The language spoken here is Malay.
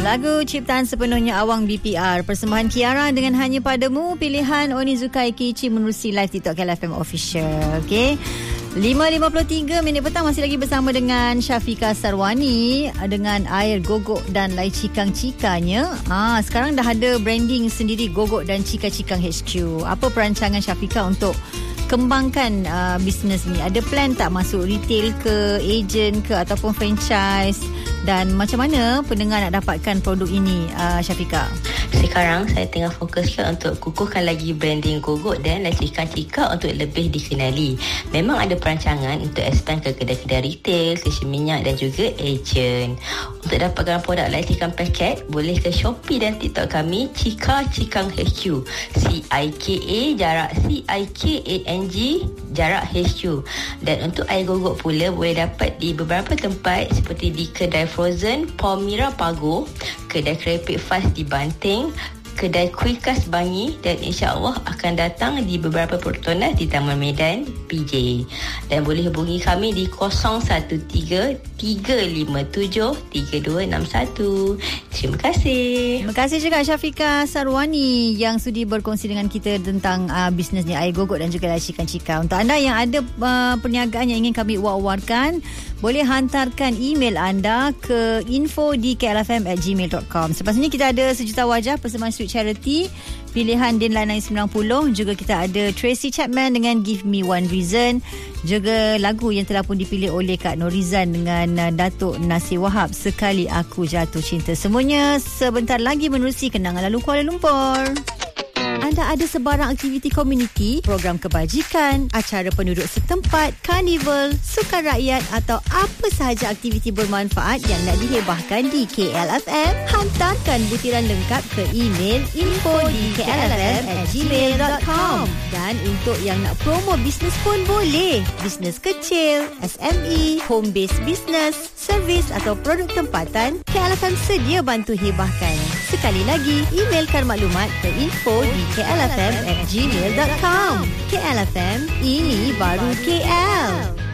Lagu ciptaan sepenuhnya Awang BPR, persembahan Kiara dengan Hanya Padamu, pilihan Onizuka Eikichi menerusi live TikTok KLFM Official. Okey. 5.53 minit petang, masih lagi bersama dengan Syafiqah Sarwani dengan air gogok dan lai cikang cikanya. Sekarang dah ada branding sendiri Gogok dan Cika Cikang HQ. Apa perancangan Syafiqah untuk kembangkan bisnes ni? Ada plan tak masuk retail ke, agent ke ataupun franchise? Dan macam mana pendengar nak dapatkan produk ini, Syafiqah? Sekarang saya tengah fokuskan untuk kukuhkan lagi branding Gogok dan Cika untuk lebih dikenali. Memang ada perancangan untuk expand ke kedai-kedai retail, stesen minyak dan juga agent. Untuk dapatkan produk Cika paket, boleh ke Shopee dan TikTok kami Cika Cikang HQ. CIKA jarak CIKANG jarak HQ. Dan untuk air gogok pula boleh dapat di beberapa tempat seperti di kedai Frozen Palmyra Pago, kedai keripik fast di Banting, kedai Kuikas Bangi, dan insya-Allah akan datang di beberapa pertunas di Taman Medan PJ. Dan boleh hubungi kami di 0113-357-3261. Terima kasih. Terima kasih juga Syafiqah Sarwani yang sudi berkongsi dengan kita tentang bisnes ni, air gogok dan juga Cika. Untuk anda yang ada perniagaan yang ingin kami war-warkan, boleh hantarkan email anda ke info@klfm@gmail.com. Selepas ni kita ada Sejuta Wajah persembahan Sweet Charity, pilihan Din Lanai 90. Juga kita ada Tracy Chapman dengan Give Me One Reason. Juga lagu yang telah pun dipilih oleh Kak Norizan dengan Datuk Nasir Wahab, Sekali Aku Jatuh Cinta. Semuanya sebentar lagi menerusi kenangan lalu Kuala Lumpur. Anda ada sebarang aktiviti komuniti, program kebajikan, acara penduduk setempat, karnival, sukan rakyat atau apa sahaja aktiviti bermanfaat yang nak dihebahkan di KLFM? Hantarkan butiran lengkap ke email info@klfm@gmail.com. Dan untuk yang nak promo bisnes pun boleh. Bisnes kecil, SME, home based business, servis atau produk tempatan, KLFM sedia bantu hebahkan. Sekali lagi, emailkan maklumat ke info@klfm@gmail.com. KLFM, ini baru KL.